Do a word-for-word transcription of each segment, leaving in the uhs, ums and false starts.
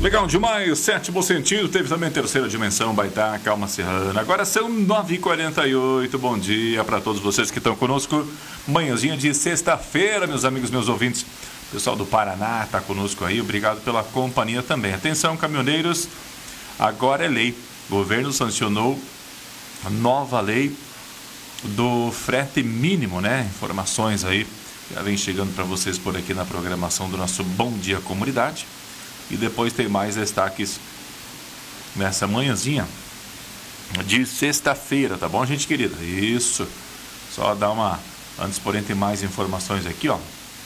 Legal demais, sétimo sentido, teve também terceira dimensão, Baitá, Calma Serrana. Agora são nove e quarenta e oito, bom dia para todos vocês que estão conosco. Manhãzinha de sexta-feira, meus amigos, meus ouvintes. O pessoal do Paraná está conosco aí, obrigado pela companhia também. Atenção, caminhoneiros, agora é lei. O governo sancionou a nova lei do frete mínimo, né? Informações aí, já vem chegando para vocês por aqui na programação do nosso Bom Dia Comunidade. E depois tem mais destaques nessa manhãzinha de sexta-feira, tá bom, gente querida? Isso. Só dar uma... Antes, porém, tem mais informações aqui, ó.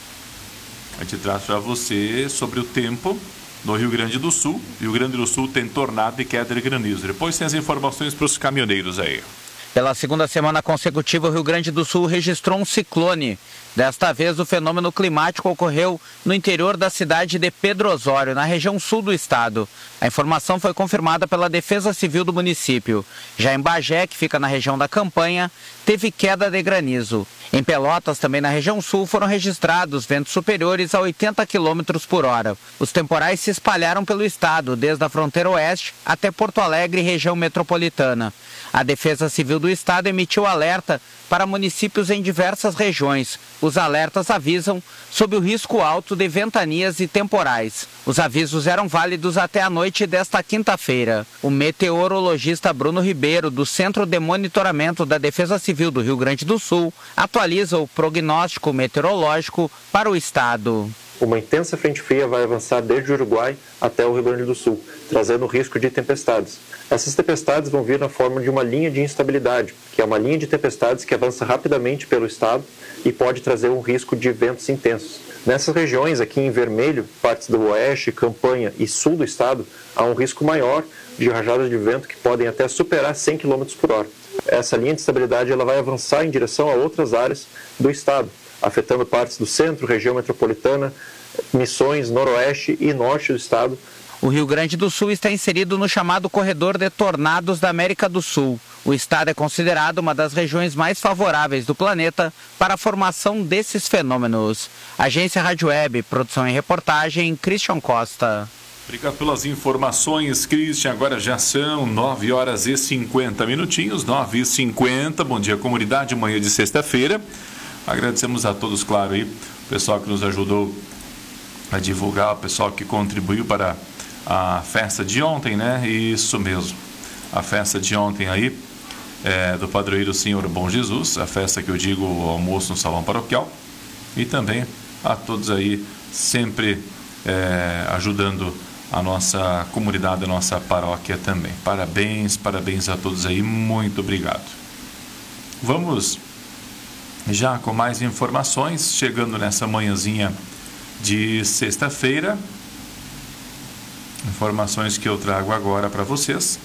A gente traz para você sobre o tempo no Rio Grande do Sul. Rio Grande do Sul tem tornado e queda de granizo. Depois tem as informações para os caminhoneiros aí. Pela segunda semana consecutiva, o Rio Grande do Sul registrou um ciclone. Desta vez, o fenômeno climático ocorreu no interior da cidade de Pedro Osório, na região sul do estado. A informação foi confirmada pela Defesa Civil do município. Já em Bagé, que fica na região da Campanha, teve queda de granizo. Em Pelotas, também na região sul, foram registrados ventos superiores a oitenta quilômetros por hora. Os temporais se espalharam pelo estado, desde a fronteira oeste até Porto Alegre e região metropolitana. A Defesa Civil do estado emitiu alerta para municípios em diversas regiões. Os alertas avisam sobre o risco alto de ventanias e temporais. Os avisos eram válidos até a noite desta quinta-feira. O meteorologista Bruno Ribeiro, do Centro de Monitoramento da Defesa Civil do Rio Grande do Sul, atualiza o prognóstico meteorológico para o estado. Uma intensa frente fria vai avançar desde o Uruguai até o Rio Grande do Sul, trazendo risco de tempestades. Essas tempestades vão vir na forma de uma linha de instabilidade, que é uma linha de tempestades que avança rapidamente pelo estado e pode trazer um risco de ventos intensos. Nessas regiões, aqui em vermelho, partes do oeste, Campanha e sul do estado, há um risco maior de rajadas de vento que podem até superar cem quilômetros por hora. Essa linha de estabilidade ela vai avançar em direção a outras áreas do estado, afetando partes do centro, região metropolitana, Missões, noroeste e norte do estado. O Rio Grande do Sul está inserido no chamado Corredor de Tornados da América do Sul. O estado é considerado uma das regiões mais favoráveis do planeta para a formação desses fenômenos. Agência Rádio Web, produção e reportagem, Christian Costa. Obrigado pelas informações, Christian. Agora já são nove horas e cinquenta minutinhos, nove e cinquenta. Bom dia, comunidade, manhã de sexta-feira. Agradecemos a todos, claro, aí, o pessoal que nos ajudou a divulgar, o pessoal que contribuiu para a festa de ontem, né? Isso mesmo, a festa de ontem aí, é, do Padroeiro Senhor Bom Jesus, a festa que eu digo, o almoço no Salão Paroquial, e também a todos aí, sempre é, ajudando a nossa comunidade, a nossa paróquia também. Parabéns, parabéns a todos aí, muito obrigado. Vamos já com mais informações, chegando nessa manhãzinha de sexta-feira. Informações que eu trago agora para vocês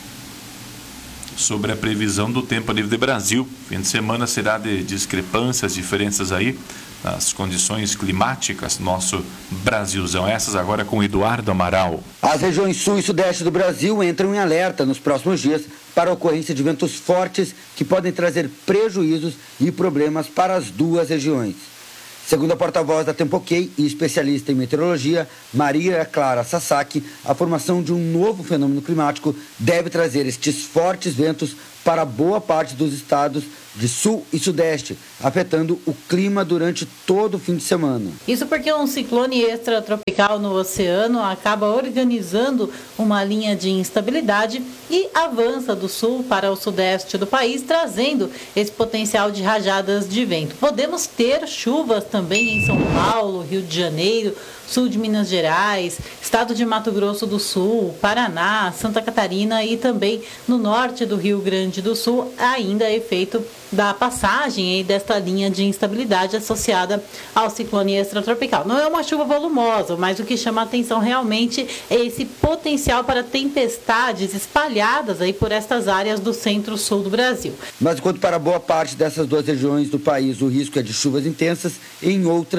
sobre a previsão do tempo a nível de Brasil. Fim de semana será de discrepâncias, diferenças aí nas condições climáticas, nosso Brasilzão. Essas agora com Eduardo Amaral. As regiões sul e sudeste do Brasil entram em alerta nos próximos dias para a ocorrência de ventos fortes que podem trazer prejuízos e problemas para as duas regiões. Segundo a porta-voz da Tempo-Ok e especialista em meteorologia, Maria Clara Sasaki, a formação de um novo fenômeno climático deve trazer estes fortes ventos para boa parte dos estados de sul e sudeste, afetando o clima durante todo o fim de semana. Isso porque um ciclone extratropical no oceano acaba organizando uma linha de instabilidade e avança do sul para o sudeste do país, trazendo esse potencial de rajadas de vento. Podemos ter chuvas também em São Paulo, Rio de Janeiro, sul de Minas Gerais, estado de Mato Grosso do Sul, Paraná, Santa Catarina e também no norte do Rio Grande do Sul, ainda efeito da passagem aí desta linha de instabilidade associada ao ciclone extratropical. Não é uma chuva volumosa, mas o que chama a atenção realmente é esse potencial para tempestades espalhadas aí por estas áreas do centro-sul do Brasil. Mas enquanto para boa parte dessas duas regiões do país o risco é de chuvas intensas, em outras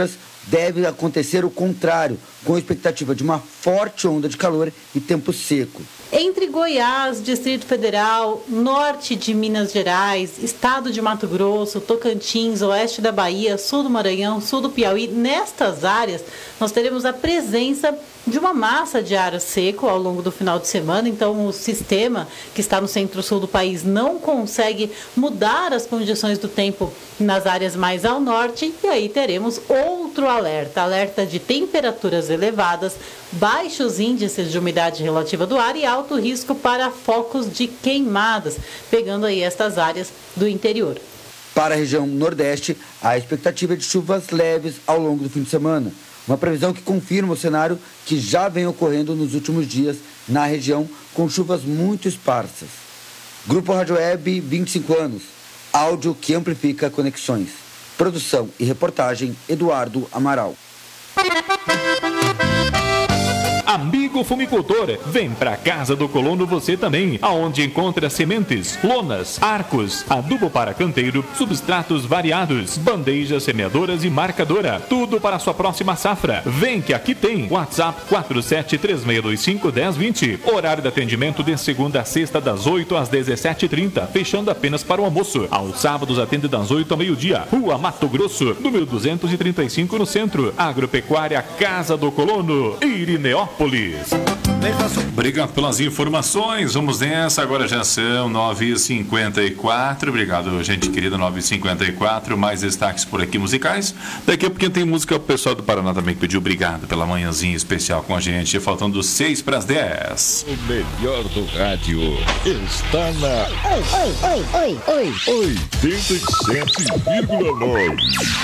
deve acontecer o contrário, com expectativa de uma forte onda de calor e tempo seco. Entre Goiás, Distrito Federal, norte de Minas Gerais, estado de Mato Grosso, Tocantins, oeste da Bahia, sul do Maranhão, sul do Piauí, nestas áreas nós teremos a presença de uma massa de ar seco ao longo do final de semana. Então o sistema que está no centro-sul do país não consegue mudar as condições do tempo nas áreas mais ao norte, e aí teremos outro alerta, alerta de temperaturas elevadas, baixos índices de umidade relativa do ar e alto risco para focos de queimadas, pegando aí estas áreas do interior. Para a região nordeste, a expectativa é de chuvas leves ao longo do fim de semana. Uma previsão que confirma o cenário que já vem ocorrendo nos últimos dias na região, com chuvas muito esparsas. Grupo Rádio Web, vinte e cinco anos. Áudio que amplifica conexões. Produção e reportagem, Eduardo Amaral. Amigo fumicultor, vem pra Casa do Colono você também, aonde encontra sementes, lonas, arcos, adubo para canteiro, substratos variados, bandejas semeadoras e marcadora, tudo para a sua próxima safra. Vem que aqui tem. WhatsApp quatro sete três seis dois cinco um zero dois zero. Horário de atendimento de segunda a sexta das oito às dezessete e trinta, fechando apenas para o almoço. Aos sábados atende das oito ao meio-dia. Rua Mato Grosso, número duzentos e trinta e cinco no centro. Agropecuária Casa do Colono, Irineópolis. Obrigado pelas informações. Vamos nessa. Agora já são nove e cinquenta e quatro. Obrigado, gente querida. nove e cinquenta e quatro. Mais destaques por aqui musicais. Daqui a pouquinho tem música. O pessoal do Paraná também pediu. Obrigado pela manhãzinha especial com a gente. Faltando seis para as dez. O melhor do rádio está na Oi, oi, oi, oi, oi. oitenta e sete vírgula nove.